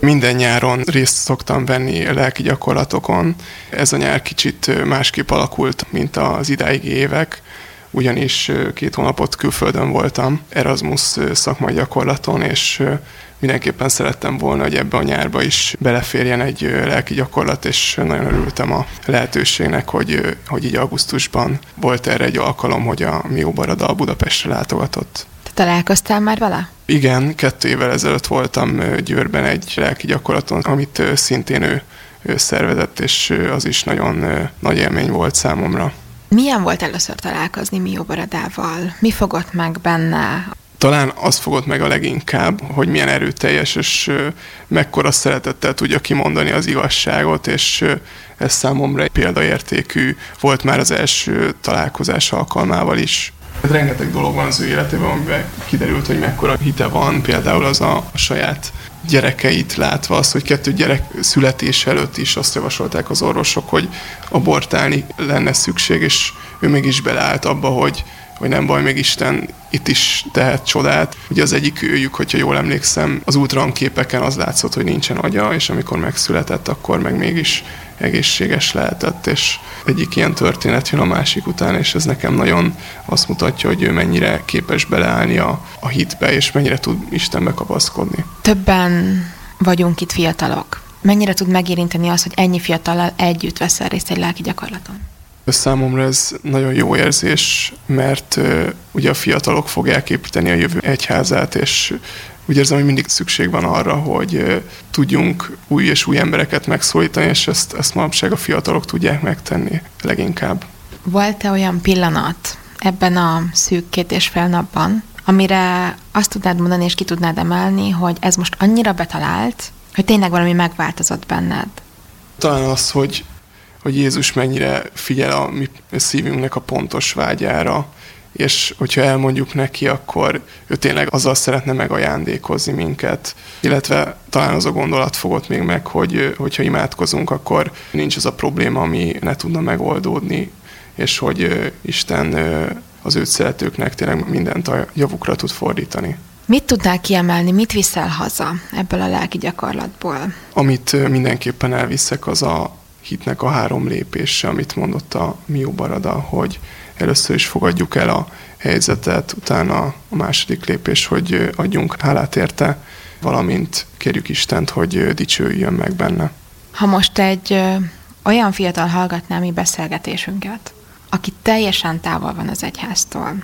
Minden nyáron részt szoktam venni lelki gyakorlatokon. Ez a nyár kicsit másképp alakult, mint az idáigi évek, ugyanis 2 hónapot külföldön voltam Erasmus szakmai gyakorlaton, és mindenképpen szerettem volna, hogy ebbe a nyárba is beleférjen egy lelki gyakorlat, és nagyon örültem a lehetőségnek, hogy így augusztusban volt erre egy alkalom, hogy a Mió Barada Budapestre látogatott. Te találkoztál már vele? Igen, 2 évvel ezelőtt voltam Győrben egy lelki gyakorlaton, amit szintén ő szervezett, és az is nagyon nagy élmény volt számomra. Milyen volt először találkozni Mió Baradával? Mi fogott meg benne? Talán az fogott meg a leginkább, hogy milyen erőteljes és mekkora szeretettel tudja kimondani az igazságot, és ez számomra példaértékű volt már az első találkozás alkalmával is. Rengeteg dolog van az ő életében, amiben kiderült, hogy mekkora hite van, például az a saját gyerekeit látva, az, hogy 2 gyerek születés előtt is azt javasolták az orvosok, hogy abortálni lenne szükség, és ő mégis beleállt abba, hogy nem baj, még Isten itt is tehet csodát. Ugye az egyik őjük, hogyha jól emlékszem, az ultrahangképeken az látszott, hogy nincsen agya, és amikor megszületett, akkor meg mégis egészséges lehetett, és egyik ilyen történet jön a másik után, és ez nekem nagyon azt mutatja, hogy ő mennyire képes beleállni a hitbe, és mennyire tud Istenbe kapaszkodni. Többen vagyunk itt fiatalok. Mennyire tud megérinteni az, hogy ennyi fiatallal együtt veszel részt egy lelki gyakorlaton? Számomra ez nagyon jó érzés, mert ugye a fiatalok fogják építeni a jövő egyházát, és úgy érzem, hogy mindig szükség van arra, hogy tudjunk új és új embereket megszólítani, és ezt manapság a fiatalok tudják megtenni leginkább. Volt-e olyan pillanat ebben a szűk 2,5 napban, amire azt tudnád mondani, és ki tudnád emelni, hogy ez most annyira betalált, hogy tényleg valami megváltozott benned? Talán az, hogy Jézus mennyire figyel a mi szívünknek a pontos vágyára, és hogyha elmondjuk neki, akkor ő tényleg azzal szeretne megajándékozni minket. Illetve talán az a gondolat fogott még meg, hogyha imádkozunk, akkor nincs az a probléma, ami ne tudna megoldódni, és hogy Isten az őt szeretőknek tényleg mindent a javukra tud fordítani. Mit tudnál kiemelni, mit viszel haza ebből a lelki gyakorlatból? Amit mindenképpen elviszek, az a hitnek a 3 lépése, amit mondott a Mió Barada, hogy először is fogadjuk el a helyzetet, utána a második lépés, hogy adjunk hálát érte, valamint kérjük Istent, hogy dicsőjön meg benne. Ha most egy olyan fiatal hallgatná mi beszélgetésünket, aki teljesen távol van az egyháztól,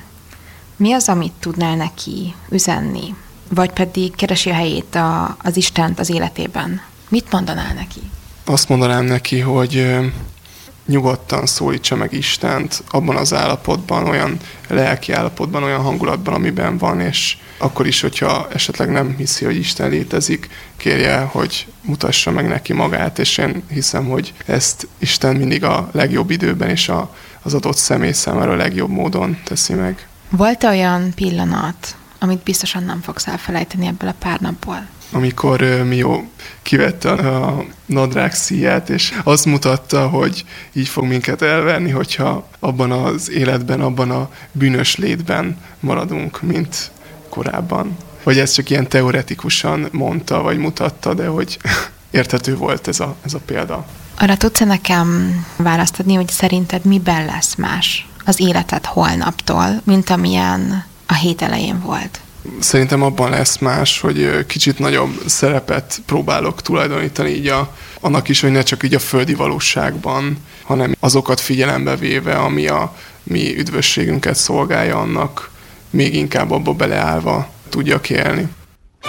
mi az, amit tudnál neki üzenni? Vagy pedig keresi a helyét az Istent az életében? Mit mondanál neki? Azt mondanám neki, hogy nyugodtan szólítsa meg Istent abban az állapotban, olyan lelki állapotban, olyan hangulatban, amiben van, és akkor is, hogyha esetleg nem hiszi, hogy Isten létezik, kérje, hogy mutassa meg neki magát, és én hiszem, hogy ezt Isten mindig a legjobb időben és az adott személy számára a legjobb módon teszi meg. Volt olyan pillanat, amit biztosan nem fogsz elfelejteni ebből a pár napból? Amikor Mió kivette a nadrág szíját, és azt mutatta, hogy így fog minket elverni, hogyha abban az életben, abban a bűnös létben maradunk, mint korábban. Vagy ez csak ilyen teoretikusan mondta, vagy mutatta, de hogy érthető volt ez a példa. Arra tudsz-e nekem választ adni, hogy szerinted miben lesz más az életed holnaptól, mint amilyen a hét elején volt? Szerintem abban lesz más, hogy kicsit nagyobb szerepet próbálok tulajdonítani így annak is, hogy ne csak így a földi valóságban, hanem azokat figyelembe véve, ami a mi üdvösségünket szolgálja, annak még inkább abba beleállva tudjak élni.